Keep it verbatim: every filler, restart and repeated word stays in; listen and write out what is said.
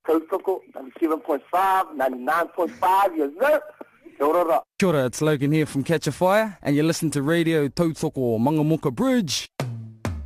Tautoko, ninety-seven point five, ninety-nine point five, yes sir. Kia ora. Kia ora, it's Logan here from Catch a Fire, and you listen to Radio Tautoko Mangamuka Bridge.